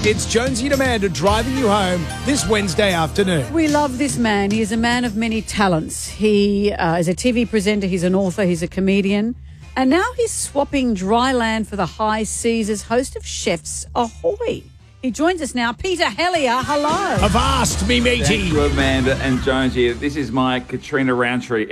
It's Jonesy and Amanda driving you home this Wednesday afternoon. We love this man. He is a man of many talents. He is a TV presenter, he's an author, he's a comedian. And now he's swapping dry land for the high seas as host of Chefs Ahoy. He joins us now. Peter Hellier, hello. Avast, me matey. Thank you, Amanda and Jonesy. This is my Katrina Roundtree